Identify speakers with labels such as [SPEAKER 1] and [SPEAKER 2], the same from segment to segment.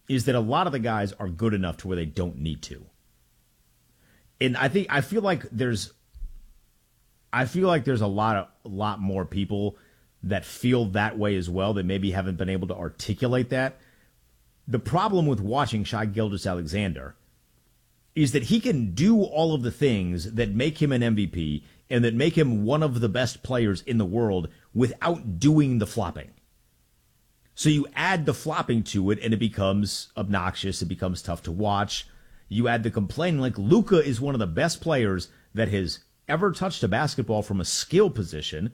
[SPEAKER 1] is that a lot of the guys are good enough to where they don't need to. And I feel like there's a lot more people that feel that way as well that maybe haven't been able to articulate that. The problem with watching Shai Gilgeous-Alexander is that he can do all of the things that make him an MVP and that make him one of the best players in the world without doing the flopping. So you add the flopping to it and it becomes obnoxious, it becomes tough to watch. You add the complaining, like Luka is one of the best players that has ever touched a basketball from a skill position,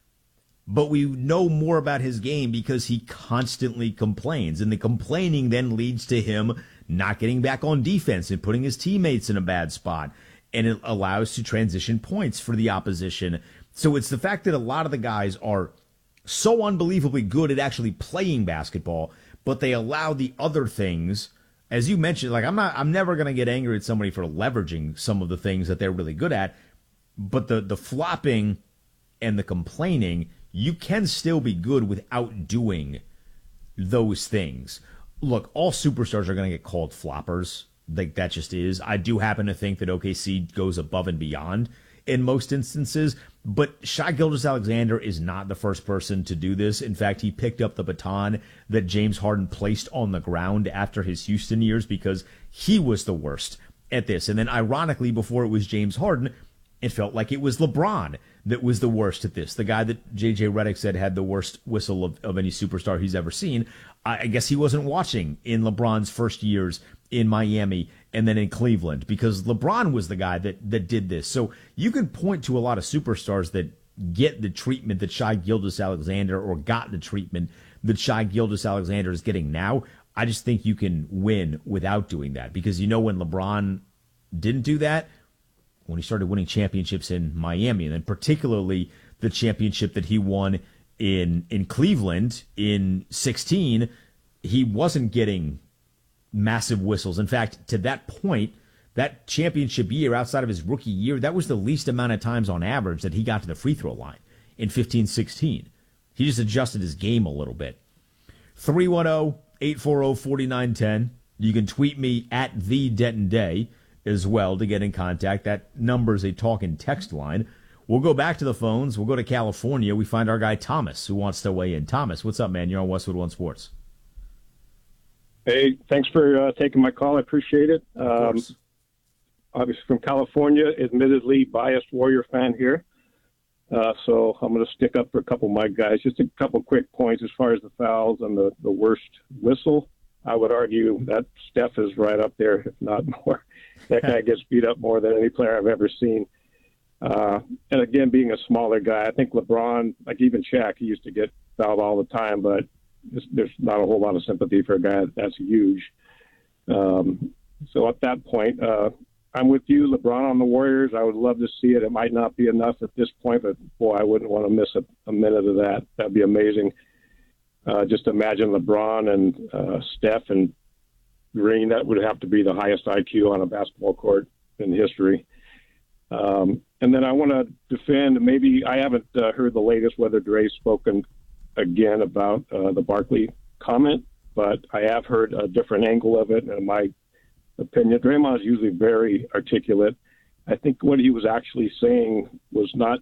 [SPEAKER 1] but we know more about his game because he constantly complains, and the complaining then leads to him not getting back on defense and putting his teammates in a bad spot, and it allows to transition points for the opposition. So it's the fact that a lot of the guys are so unbelievably good at actually playing basketball, but they allow the other things, as you mentioned, like I'm never going to get angry at somebody for leveraging some of the things that they're really good at, but the flopping and the complaining, you can still be good without doing those things. Look, all superstars are going to get called floppers. Like, that just is. I do happen to think that OKC goes above and beyond in most instances, but Shai Gilgeous-Alexander is not the first person to do this. In fact, he picked up the baton that James Harden placed on the ground after his Houston years because he was the worst at this. And then ironically, before it was James Harden, it felt like it was LeBron that was the worst at this. The guy that J.J. Redick said had the worst whistle of any superstar he's ever seen. I guess he wasn't watching in LeBron's first years in Miami and then in Cleveland because LeBron was the guy that did this. So you can point to a lot of superstars that get the treatment that Shai Gilgeous-Alexander or got the treatment that Shai Gilgeous-Alexander is getting now. I just think you can win without doing that because when LeBron didn't do that, when he started winning championships in Miami, and then particularly the championship that he won in Cleveland in 2016, he wasn't getting massive whistles. In fact, to that point, that championship year, outside of his rookie year, that was the least amount of times on average that he got to the free throw line in 15-16. He just adjusted his game a little bit. 310-840-4910. You can tweet me at @TheDentonDay as well to get in contact. That number is a talk and text line. We'll go back to the phones. We'll go to California. We find our guy Thomas who wants to weigh in. Thomas, what's up, man? You're on Westwood One Sports.
[SPEAKER 2] Hey, thanks for taking my call. I appreciate it. Obviously from California, admittedly biased Warrior fan here. So I'm going to stick up for a couple of my guys. Just a couple quick points as far as the fouls and the worst whistle. I would argue that Steph is right up there, if not more. That guy gets beat up more than any player I've ever seen. And again, being a smaller guy, I think LeBron, like even Shaq, he used to get fouled all the time, but there's not a whole lot of sympathy for a guy that's huge. So at that point, I'm with you, LeBron on the Warriors. I would love to see it. It might not be enough at this point, but boy, I wouldn't want to miss a minute of that. That'd be amazing. Just imagine LeBron and Steph and Green. That would have to be the highest IQ on a basketball court in history. And then I want to defend, maybe I haven't heard the latest whether Dre's spoken again about the Barkley comment, but I have heard a different angle of it. And in my opinion, Draymond is usually very articulate. I think what he was actually saying was not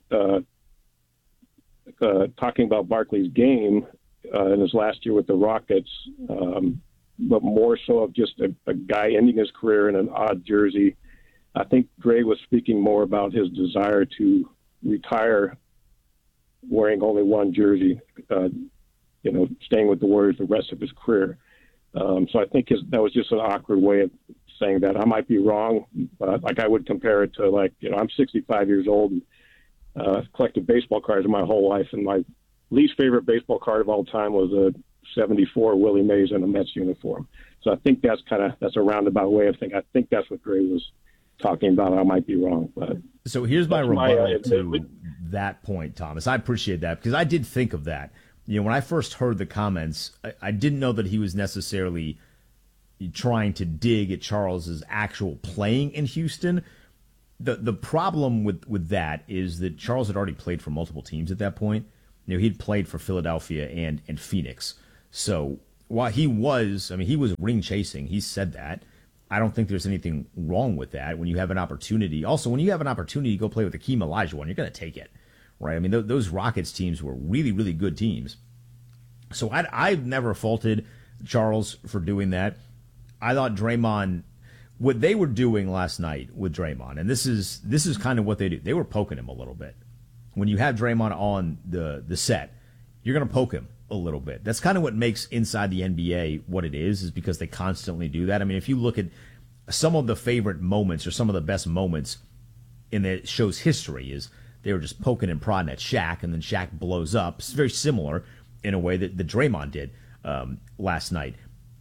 [SPEAKER 2] talking about Barkley's game in his last year with the Rockets, but more so of just a guy ending his career in an odd jersey. I think Dre was speaking more about his desire to retire wearing only one jersey, staying with the Warriors the rest of his career. So I think that was just an awkward way of saying that. I might be wrong, but I would compare it to I'm 65 years old and collected baseball cards my whole life, and my least favorite baseball card of all time was a 74 Willie Mays in a Mets uniform. So I think that's a roundabout way of thinking. I think that's what Dre was talking about. I might be wrong, but
[SPEAKER 1] so here's my rebuttal to that point, Thomas. I appreciate that because I did think of that. When I first heard the comments, I didn't know that he was necessarily trying to dig at Charles's actual playing in Houston. The problem with that is that Charles had already played for multiple teams at that point. He'd played for Philadelphia and Phoenix. So while he was ring chasing. He said that. I don't think there's anything wrong with that when you have an opportunity. Also, when you have an opportunity to go play with Akeem Olajuwon, you're going to take it, right? I mean, those Rockets teams were really, really good teams. So I've never faulted Charles for doing that. I thought Draymond, what they were doing last night with Draymond, and this is kind of what they do. They were poking him a little bit. When you have Draymond on the set, you're going to poke him a little bit. That's kind of what makes Inside the NBA what it is because they constantly do that. I mean, if you look at some of the favorite moments or some of the best moments in the show's history is they were just poking and prodding at Shaq, and then Shaq blows up. It's very similar in a way that Draymond did last night.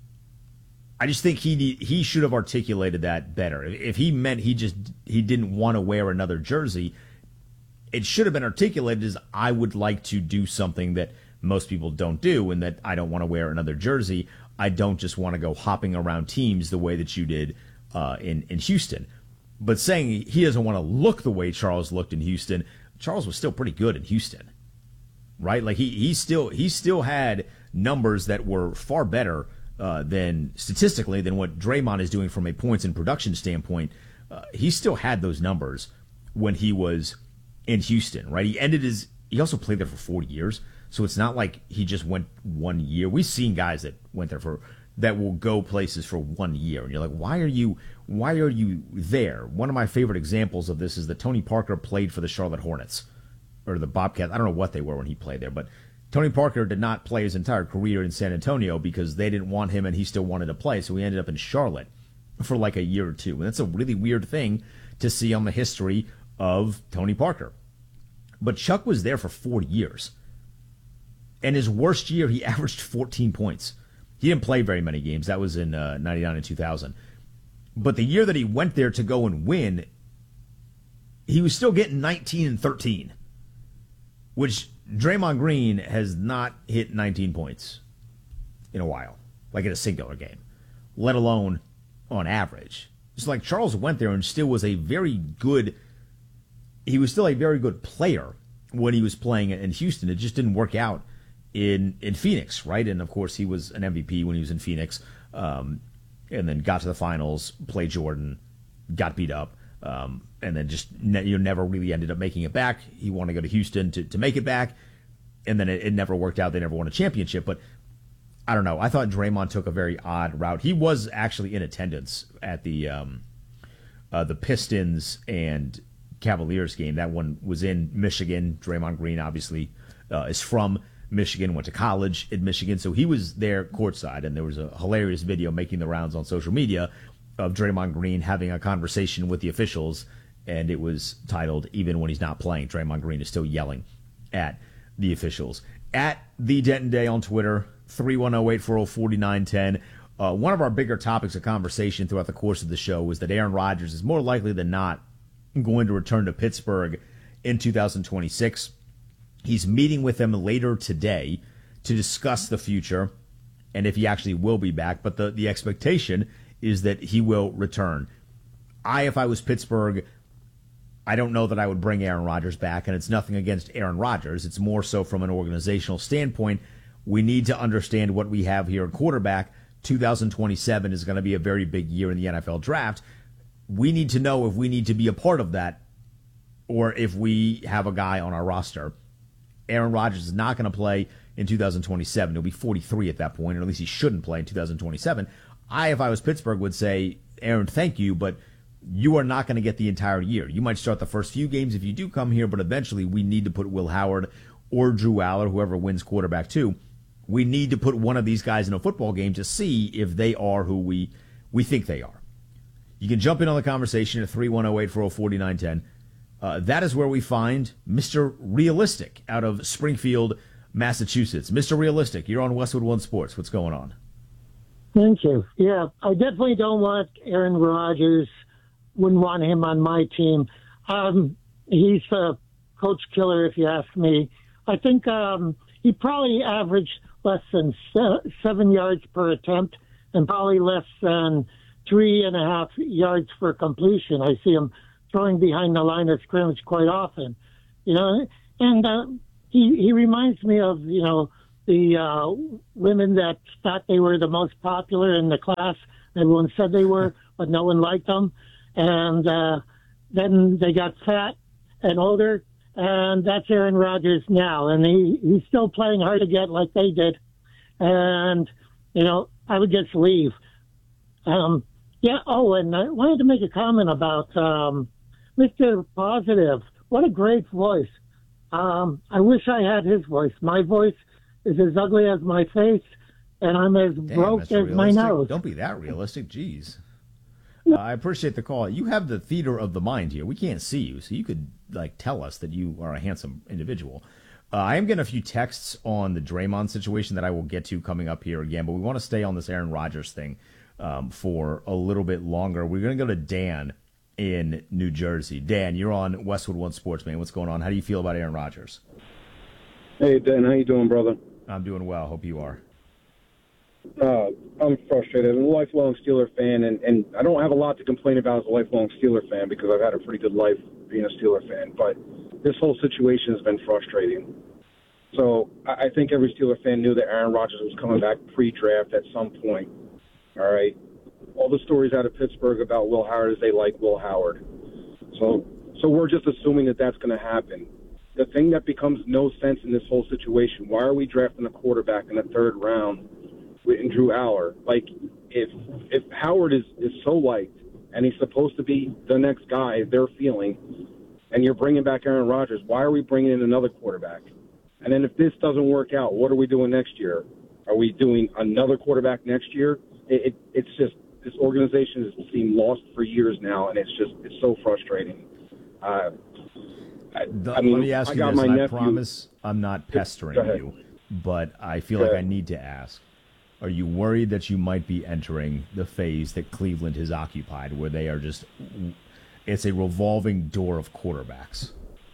[SPEAKER 1] I just think he should have articulated that better. If he meant he didn't want to wear another jersey, it should have been articulated as I would like to do something that most people don't do, and that I don't want to wear another jersey. I don't just want to go hopping around teams the way that you did in Houston. But saying he doesn't want to look the way Charles looked in Houston, Charles was still pretty good in Houston, right? Like he still had numbers that were far better than statistically than what Draymond is doing from a points and production standpoint. He still had those numbers when he was in Houston, right? He also played there for 40 years. So it's not like he just went 1 year. We've seen guys that went there that will go places for 1 year. And you're like, why are you there? One of my favorite examples of this is that Tony Parker played for the Charlotte Hornets or the Bobcats. I don't know what they were when he played there, but Tony Parker did not play his entire career in San Antonio because they didn't want him and he still wanted to play. So he ended up in Charlotte for like a year or two. And that's a really weird thing to see on the history of Tony Parker. But Chuck was there for 40 years. And his worst year, he averaged 14 points. He didn't play very many games. That was in 99 and 2000. But the year that he went there to go and win, he was still getting 19 and 13, which Draymond Green has not hit 19 points in a while, like in a singular game, let alone on average. It's like Charles went there and still was he was still a very good player when he was playing in Houston. It just didn't work out in Phoenix, right? And of course he was an MVP when he was in Phoenix, and then got to the finals, played Jordan, got beat up, and then just never really ended up making it back. He wanted to go to Houston to make it back, and then it never worked out. They never won a championship. But I don't know. I thought Draymond took a very odd route. He was actually in attendance at the Pistons and Cavaliers game. That one was in Michigan. Draymond Green obviously is from Michigan, went to college in Michigan, so he was there courtside, and there was a hilarious video making the rounds on social media of Draymond Green having a conversation with the officials, and it was titled, "Even When He's Not Playing, Draymond Green is Still Yelling at the Officials." At the Denton Day on Twitter, 310-840-4910. One of our bigger topics of conversation throughout the course of the show was that Aaron Rodgers is more likely than not going to return to Pittsburgh in 2026. He's meeting with them later today to discuss the future and if he actually will be back. But the expectation is that he will return. If I was Pittsburgh, I don't know that I would bring Aaron Rodgers back, and it's nothing against Aaron Rodgers. It's more so from an organizational standpoint. We need to understand what we have here at quarterback. 2027 is going to be a very big year in the NFL draft. We need to know if we need to be a part of that or if we have a guy on our roster. Aaron Rodgers is not going to play in 2027. He'll be 43 at that point, or at least he shouldn't play in 2027. If I was Pittsburgh, would say, Aaron, thank you, but you are not going to get the entire year. You might start the first few games if you do come here, but eventually we need to put Will Howard or Drew Aller, whoever wins quarterback 2. We need to put one of these guys in a football game to see if they are who we think they are. You can jump in on the conversation at 310-840-4910. That is where we find Mr. Realistic out of Springfield, Massachusetts. Mr. Realistic, you're on Westwood One Sports. What's going on?
[SPEAKER 3] Thank you. Yeah, I definitely don't want Aaron Rodgers. Wouldn't want him on my team. He's a coach killer, if you ask me. I think he probably averaged less than 7 yards per attempt and probably less than 3.5 yards for completion. I see him throwing behind the line of scrimmage quite often, and he reminds me of, the women that thought they were the most popular in the class. Everyone said they were, but no one liked them. And then they got fat and older, and that's Aaron Rodgers now. And he's still playing hard to get like they did. And, I would just leave. Yeah, and I wanted to make a comment about Mr. Positive. What a great voice. I wish I had his voice. My voice is as ugly as my face, and I'm as broke as
[SPEAKER 1] realistic.
[SPEAKER 3] my nose.
[SPEAKER 1] Don't be that realistic. Jeez. I appreciate the call. You have the theater of the mind here. We can't see you, so you could tell us that you are a handsome individual. I am getting a few texts on the Draymond situation that I will get to coming up here again, but we want to stay on this Aaron Rodgers thing for a little bit longer. We're going to go to Dan in New Jersey. Dan, you're on Westwood One Sports, man. What's going on? How do you feel about Aaron Rodgers?
[SPEAKER 4] Hey, Dan. How you doing, brother?
[SPEAKER 1] I'm doing well. Hope you are.
[SPEAKER 4] I'm frustrated. I'm a lifelong Steeler fan, and I don't have a lot to complain about as a lifelong Steeler fan because I've had a pretty good life being a Steeler fan. But this whole situation has been frustrating. So I think every Steeler fan knew that Aaron Rodgers was coming back pre-draft at some point. All right? All the stories out of Pittsburgh about Will Howard is they like Will Howard. So we're just assuming that that's going to happen. The thing that becomes no sense in this whole situation, why are we drafting a quarterback in the third round with Drew Aller? Like, if Howard is so liked and he's supposed to be the next guy they're feeling, and you're bringing back Aaron Rodgers, why are we bringing in another quarterback? And then if this doesn't work out, what are we doing next year? Are we doing another quarterback next year? It's just, this organization has seemed lost for years now, and it's so frustrating.
[SPEAKER 1] Let me ask you this, and I promise I'm not pestering you, but I feel like I need to ask. Are you worried that you might be entering the phase that Cleveland has occupied, where they are it's a revolving door of quarterbacks?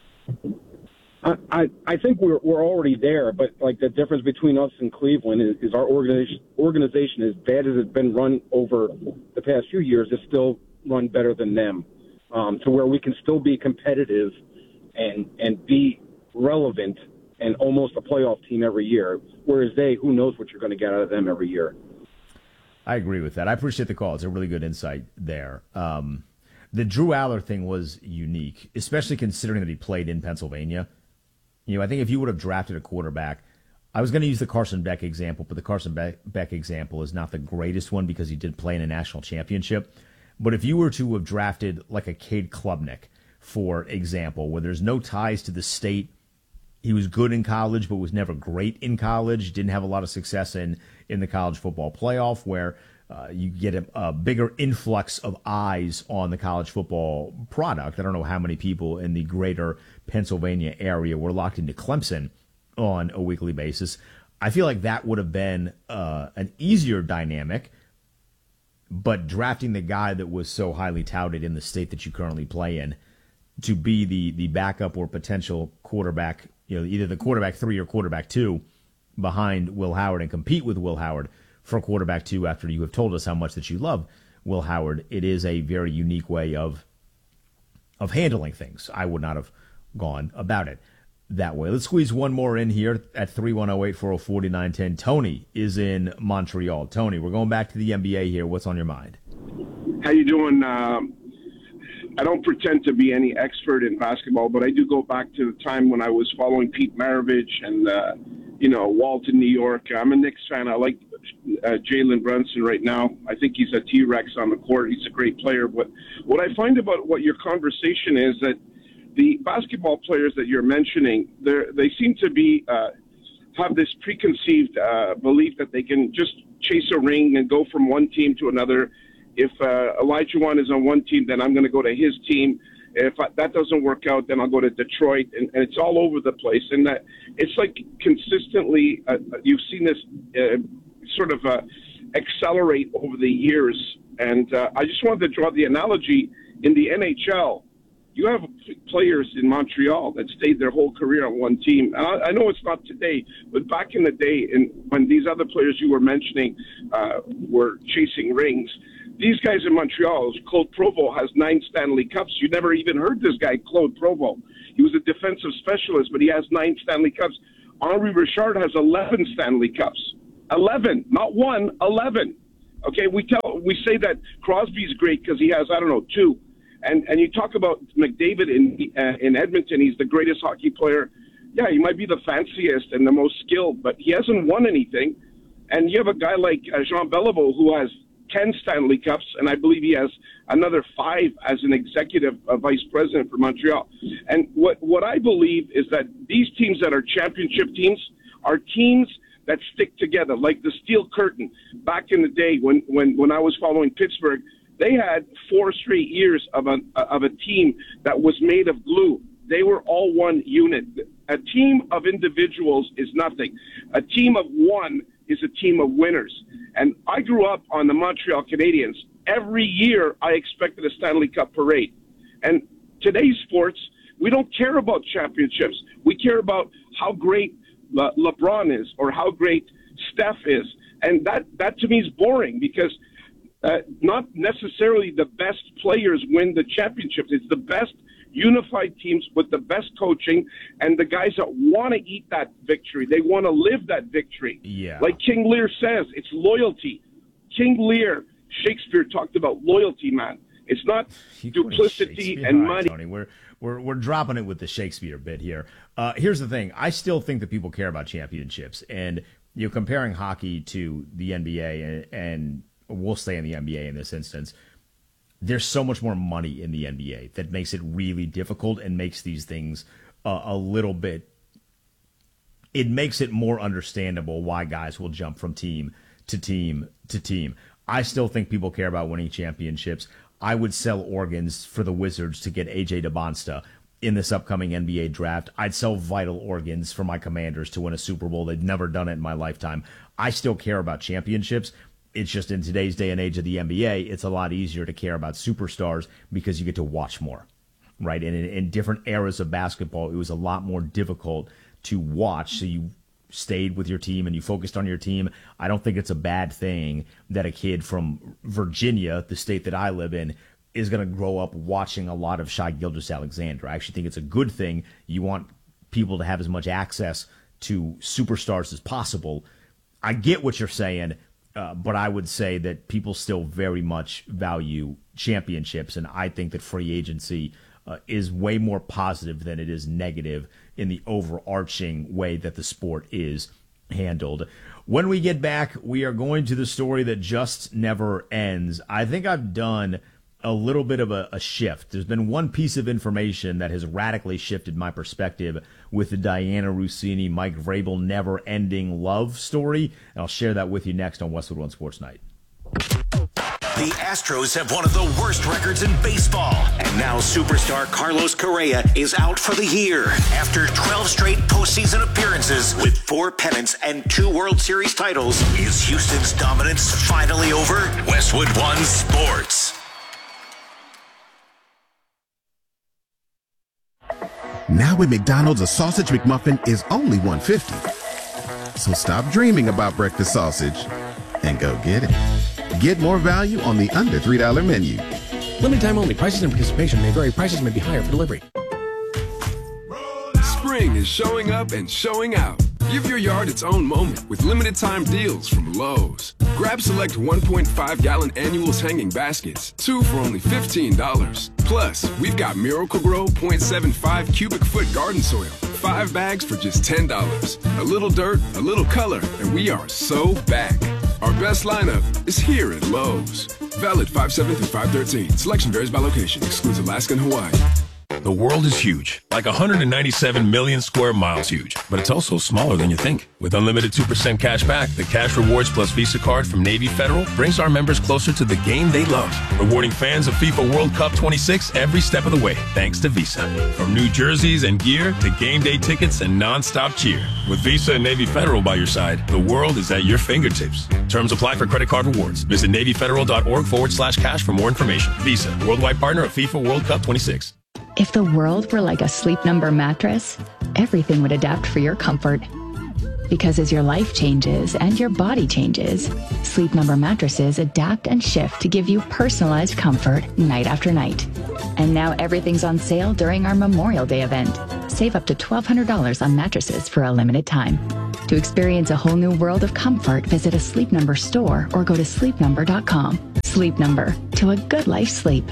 [SPEAKER 4] I think we're already there, but the difference between us and Cleveland is our organization, as bad as it's been run over the past few years, is still run better than them, to where we can still be competitive and be relevant and almost a playoff team every year, whereas who knows what you're going to get out of them every year.
[SPEAKER 1] I agree with that. I appreciate the call. It's a really good insight there. The Drew Aller thing was unique, especially considering that he played in Pennsylvania. I think if you would have drafted a quarterback, I was going to use the Carson Beck example, but the Carson Beck example is not the greatest one because he did play in a national championship. But if you were to have drafted like a Cade Klubnik, for example, where there's no ties to the state, he was good in college but was never great in college, didn't have a lot of success in the college football playoff, where you get a bigger influx of eyes on the college football product. I don't know how many people in the greater Pennsylvania area were locked into Clemson on a weekly basis. I feel like that would have been an easier dynamic, but drafting the guy that was so highly touted in the state that you currently play in to be the backup or potential quarterback, either the quarterback 3 or quarterback 2 behind Will Howard and compete with Will Howard for quarterback 2 after you have told us how much that you love Will Howard, it is a very unique way of handling things. I would not have gone about it that way. Let's squeeze one more in here at 310-840-4910. Tony is in Montreal. Tony, we're going back to the NBA here. What's on your mind?
[SPEAKER 5] How you doing? I don't pretend to be any expert in basketball, but I do go back to the time when I was following Pete Maravich and, Walton, New York. I'm a Knicks fan. I like Jalen Brunson right now. I think he's a T-Rex on the court. He's a great player. But what I find about what your conversation is that the basketball players that you're mentioning, they seem to be have this preconceived belief that they can just chase a ring and go from one team to another. If Elijah Wan is on one team, then I'm going to go to his team. If that doesn't work out, then I'll go to Detroit. And it's all over the place. And that it's like consistently, you've seen this sort of accelerate over the years. And I just wanted to draw the analogy in the NHL. You have players in Montreal that stayed their whole career on one team. And I know it's not today, but back in the day, when these other players you were mentioning were chasing rings, these guys in Montreal, Claude Provost has 9 Stanley Cups. You never even heard this guy, Claude Provost. He was a defensive specialist, but he has 9 Stanley Cups. Henri Richard has 11 Stanley Cups. 11, not one, 11. Okay, we say that Crosby's great because he has, I don't know, 2. And you talk about McDavid in Edmonton, he's the greatest hockey player. Yeah, he might be the fanciest and the most skilled, but he hasn't won anything. And you have a guy like Jean Beliveau who has 10 Stanley Cups, and I believe he has another 5 as an executive vice president for Montreal. And what I believe is that these teams that are championship teams are teams that stick together, like the Steel Curtain. Back in the day when I was following Pittsburgh, they had 4 straight years of a team that was made of glue. They were all one unit. A team of individuals is nothing. A team of one is a team of winners. And I grew up on the Montreal Canadiens. Every year I expected a Stanley Cup parade. And today's sports, we don't care about championships. We care about how great LeBron is or how great Steph is. And that to me is boring because not necessarily the best players win the championships. It's the best unified teams with the best coaching and the guys that want to eat that victory. They want to live that victory.
[SPEAKER 1] Yeah.
[SPEAKER 5] Like King Lear says, it's loyalty. King Lear, Shakespeare talked about loyalty, man. It's not duplicity and money.
[SPEAKER 1] Tony, we're dropping it with the Shakespeare bit here. Here's the thing. I still think that people care about championships. And you're comparing hockey to the NBA, and we'll stay in the NBA in this instance. There's so much more money in the NBA that makes it really difficult and makes these things a little bit. It makes it more understandable why guys will jump from team to team to team. I still think people care about winning championships. I would sell organs for the Wizards to get AJ DeBonsta in this upcoming NBA draft. I'd sell vital organs for my Commanders to win a Super Bowl. They've never done it in my lifetime. I still care about championships. It's just in today's day and age of the NBA, it's a lot easier to care about superstars because you get to watch more, right? And in different eras of basketball, it was a lot more difficult to watch. So you stayed with your team and you focused on your team. I don't think it's a bad thing that a kid from Virginia, the state that I live in, is going to grow up watching a lot of Shai Gilgeous-Alexander. I actually think it's a good thing. You want people to have as much access to superstars as possible. I get what you're saying. But I would say that people still very much value championships, and I think that free agency is way more positive than it is negative in the overarching way that the sport is handled. When we get back, we are going to the story that just never ends. I think I've done a little bit of a shift. There's been one piece of information that has radically shifted my perspective with the Diana Rossini, Mike Vrabel never-ending love story, and I'll share that with you next on Westwood One Sports Night.
[SPEAKER 6] The Astros have one of the worst records in baseball, and now superstar Carlos Correa is out for the year after 12 straight postseason appearances with 4 pennants and 2 World Series titles. Is Houston's dominance finally over? Westwood One Sports.
[SPEAKER 7] Now at McDonald's, a sausage McMuffin is only $1.50. So stop dreaming about breakfast sausage and go get it. Get more value on the under $3 menu.
[SPEAKER 8] Limited time only. Prices and participation may vary. Prices may be higher for delivery.
[SPEAKER 9] Spring is showing up and showing out. Give your yard its own moment with limited time deals from Lowe's. Grab select 1.5-gallon annuals hanging baskets, 2 for only $15. Plus, we've got Miracle-Gro 0.75 cubic foot garden soil, 5 bags for just $10. A little dirt, a little color, and we are so back. Our best lineup is here at Lowe's. Valid 5/7 through 5/13. Selection varies by location. Excludes Alaska and Hawaii.
[SPEAKER 10] The world is huge, like 197 million square miles huge, but it's also smaller than you think. With unlimited 2% cash back, the Cash Rewards Plus Visa card from Navy Federal brings our members closer to the game they love, rewarding fans of FIFA World Cup 26 every step of the way, thanks to Visa. From new jerseys and gear to game day tickets and non-stop cheer. With Visa and Navy Federal by your side, the world is at your fingertips. Terms apply for credit card rewards. Visit NavyFederal.org/cash for more information. Visa, worldwide partner of FIFA World Cup 26.
[SPEAKER 11] If the world were like a Sleep Number mattress, everything would adapt for your comfort. Because as your life changes and your body changes, Sleep Number mattresses adapt and shift to give you personalized comfort night after night. And now everything's on sale during our Memorial Day event. Save up to $1,200 on mattresses for a limited time. To experience a whole new world of comfort, visit a Sleep Number store or go to sleepnumber.com. Sleep Number, to a good life sleep.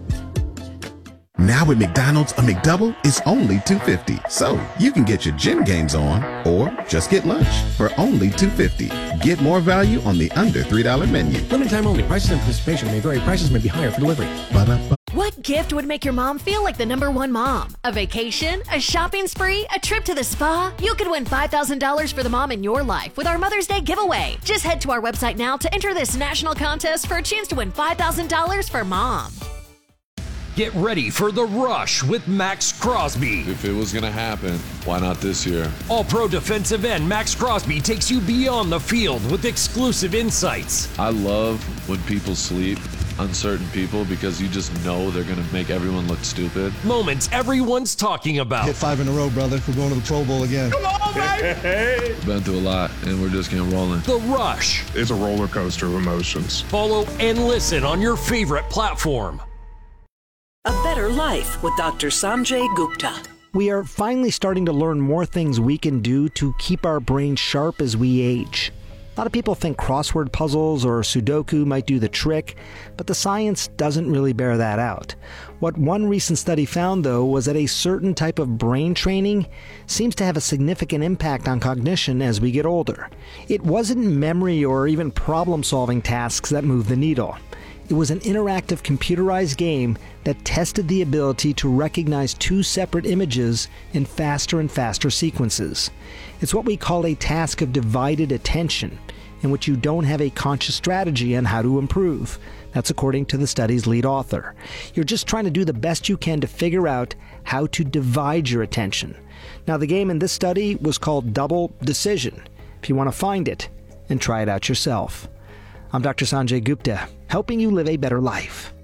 [SPEAKER 7] Now at McDonald's, a McDouble is only $2.50. So you can get your gym gains on or just get lunch for only $2.50. Get more value on the under $3 menu.
[SPEAKER 8] Limited time only. Prices and participation may vary. Prices may be higher for delivery.
[SPEAKER 7] Ba-da-ba.
[SPEAKER 12] What gift would make your mom feel like the #1 mom? A vacation? A shopping spree? A trip to the spa? You could win $5,000 for the mom in your life with our Mother's Day giveaway. Just head to our website now to enter this national contest for a chance to win $5,000 for mom.
[SPEAKER 13] Get ready for the rush with Max Crosby.
[SPEAKER 14] If it was going to happen, why not this year?
[SPEAKER 13] All-pro defensive end Max Crosby takes you beyond the field with exclusive insights.
[SPEAKER 14] I love when people sleep, uncertain people, because you just know they're going to make everyone look stupid.
[SPEAKER 13] Moments everyone's talking about.
[SPEAKER 15] Hit 5 in a row, brother. We're going to the Pro Bowl again.
[SPEAKER 14] Come on, baby! Been through a lot, and we're just getting rolling.
[SPEAKER 13] The Rush.
[SPEAKER 16] It's a roller coaster of emotions.
[SPEAKER 13] Follow and listen on your favorite platform.
[SPEAKER 17] A Better Life with Dr. Sanjay Gupta.
[SPEAKER 18] We are finally starting to learn more things we can do to keep our brains sharp as we age. A lot of people think crossword puzzles or Sudoku might do the trick, but the science doesn't really bear that out. What one recent study found, though, was that a certain type of brain training seems to have a significant impact on cognition as we get older. It wasn't memory or even problem-solving tasks that moved the needle. It was an interactive computerized game that tested the ability to recognize two separate images in faster and faster sequences. It's what we call a task of divided attention, in which you don't have a conscious strategy on how to improve. That's according to the study's lead author. You're just trying to do the best you can to figure out how to divide your attention. Now, the game in this study was called Double Decision. If you want to find it and try it out yourself. I'm Dr. Sanjay Gupta, helping you live a better life.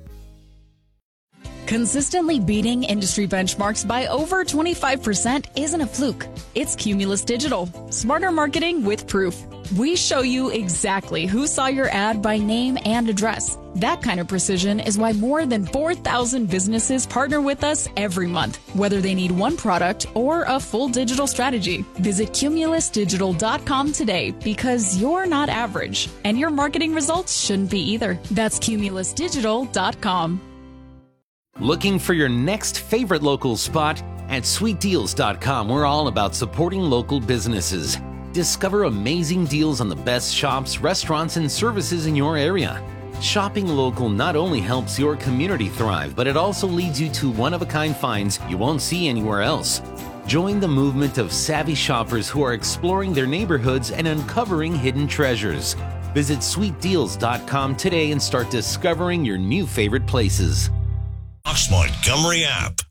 [SPEAKER 19] Consistently beating industry benchmarks by over 25% isn't a fluke. It's Cumulus Digital. Smarter marketing with proof. We show you exactly who saw your ad by name and address. That kind of precision is why more than 4,000 businesses partner with us every month, whether they need one product or a full digital strategy. Visit cumulusdigital.com today, because you're not average, and your marketing results shouldn't be either. That's cumulusdigital.com.
[SPEAKER 20] Looking for your next favorite local spot? At sweetdeals.com, we're all about supporting local businesses. Discover amazing deals on the best shops, restaurants, and services in your area. Shopping local not only helps your community thrive, but it also leads you to one-of-a-kind finds you won't see anywhere else. Join the movement of savvy shoppers who are exploring their neighborhoods and uncovering hidden treasures. Visit sweetdeals.com today and start discovering your new favorite places.
[SPEAKER 6] Fox Montgomery app.